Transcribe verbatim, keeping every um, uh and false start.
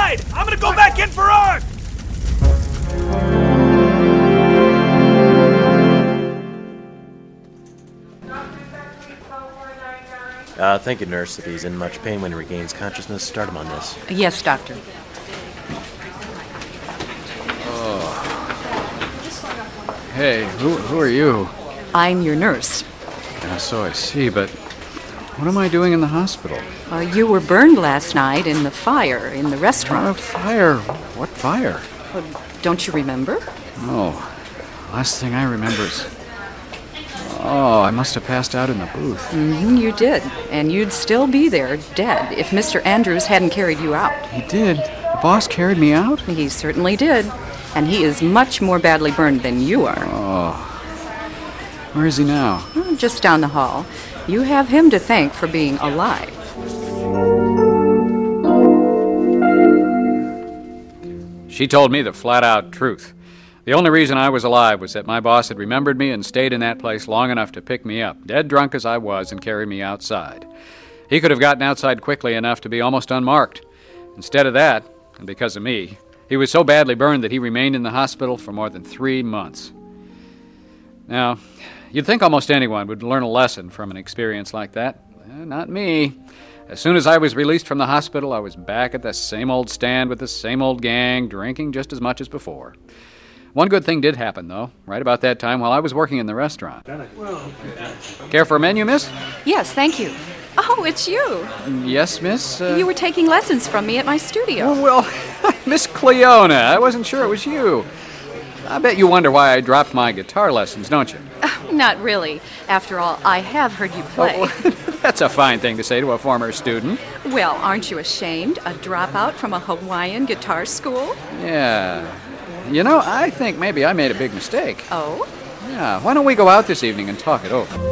outside! I'm gonna go back in for Art! Uh, thank you, nurse. If he's in much pain when he regains consciousness, start him on this. Yes, doctor. Oh. Hey, who, who are you? I'm your nurse. Uh, so I see, but what am I doing in the hospital? Uh, you were burned last night in the fire in the restaurant. Uh, fire? What fire? Uh, don't you remember? Oh, last thing I remember is... Oh, I must have passed out in the booth. Mm-hmm, you did. And you'd still be there, dead, if Mister Andrews hadn't carried you out. He did? The boss carried me out? He certainly did. And he is much more badly burned than you are. Oh. Where is he now? Oh, just down the hall. You have him to thank for being alive. She told me the flat-out truth. The only reason I was alive was that my boss had remembered me and stayed in that place long enough to pick me up, dead drunk as I was, and carry me outside. He could have gotten outside quickly enough to be almost unmarked. Instead of that, and because of me, he was so badly burned that he remained in the hospital for more than three months. Now, you'd think almost anyone would learn a lesson from an experience like that. Eh, not me. As soon as I was released from the hospital, I was back at the same old stand with the same old gang, drinking just as much as before. One good thing did happen, though, right about that time while I was working in the restaurant. Care for a menu, miss? Yes, thank you. Oh, it's you. Yes, miss? Uh... You were taking lessons from me at my studio. Oh, well, Miss Cleona, I wasn't sure it was you. I bet you wonder why I dropped my guitar lessons, don't you? Uh, not really. After all, I have heard you play. Oh, that's a fine thing to say to a former student. Well, aren't you ashamed? A dropout from a Hawaiian guitar school? Yeah. You know, I think maybe I made a big mistake. Oh? Yeah, why don't we go out this evening and talk it over?